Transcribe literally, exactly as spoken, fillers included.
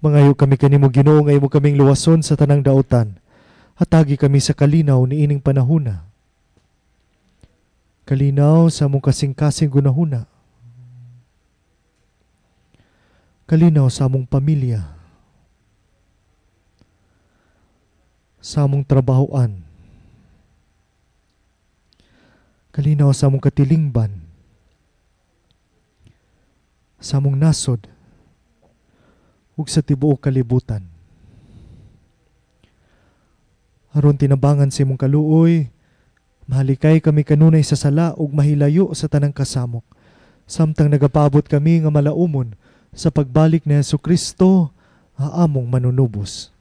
Mangayo kami kanimo Ginoo nga imo kaming luwason sa tanang daotan. Hatagi kami sa kalinaw ni ining panahuna. Kalinaw sa among kasing-kasing gunahuna. Kalinaw sa among pamilya. Sa among trabahoan. Kalinaw sa among katilingban. Sa among nasod. Ug sa tibuok kalibutan. Aron tinabangan sa imong kaluoy, mahalikay kami kanunay sa sala ug mahilayo sa tanang kasamok. Samtang nagapaabot kami nga malaumon sa pagbalik ni Jesucristo nga among manunubos.